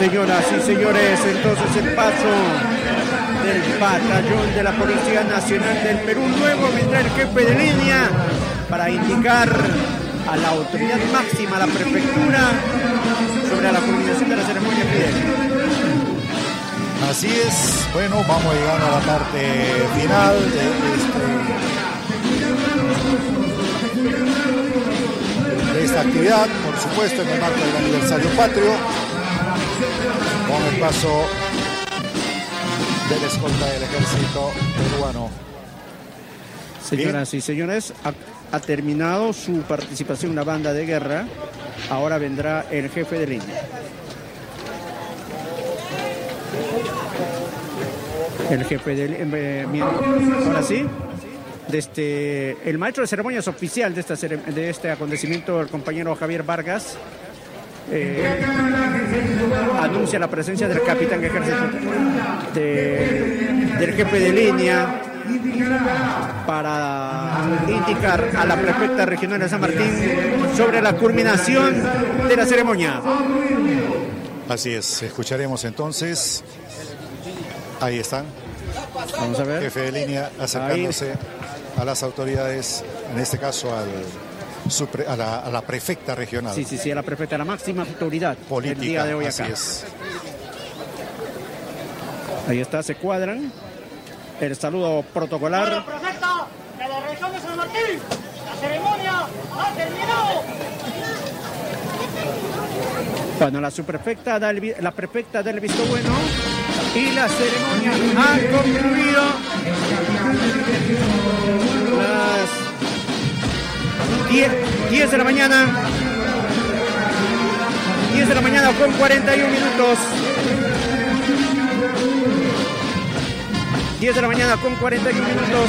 Señoras y señores, entonces el paso del batallón de la Policía Nacional del Perú. Luego vendrá el jefe de línea para indicar a la autoridad máxima, la prefectura, sobre la culminación de la ceremonia Fidel. Así es. Bueno, vamos llegando a la parte final de esta actividad, por supuesto, en el marco del aniversario patrio, con el paso de la escolta del ejército peruano. Señoras y señores, ha terminado su participación en la banda de guerra. Ahora vendrá el jefe de línea. El jefe de ahora sí, el maestro de ceremonias oficial de este acontecimiento, el compañero Javier Vargas, anuncia la presencia del capitán de ejército, del jefe de línea, para indicar a la prefecta regional de San Martín sobre la culminación de la ceremonia. Así es, escucharemos entonces. Ahí están. Vamos a ver. Jefe de línea acercándose a las autoridades, en este caso a la prefecta regional. Sí, a la prefecta, la máxima autoridad política, el día de hoy así acá. Es. Ahí está, se cuadran. El saludo protocolar. Señora prefecta de la región de San Martín, la ceremonia ha terminado. Bueno, la prefecta da el visto bueno y la ceremonia ha concluido. Las 10 de la mañana. 10 de la mañana con 41 minutos. 10 de la mañana con 41 minutos.